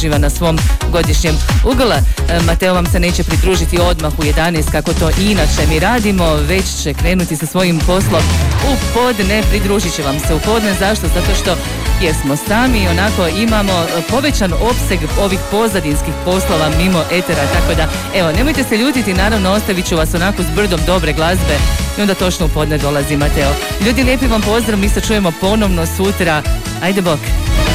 živa na svom godišnjem ugla. Mateo vam se neće pridružiti odmah u 11 kako to inače mi radimo, već će krenuti sa svojim poslom u podne. Pridružit će vam se u podne. Zašto? Zato što jer smo sami i onako imamo povećan opseg ovih pozadinskih poslova mimo etera, tako da evo, nemojte se ljutiti, naravno ostavit ću vas onako s brdom dobre glazbe i onda točno u podne dolazi Mateo. Ljudi, lijepi vam pozdrav, mi se čujemo ponovno sutra. Ajde bok!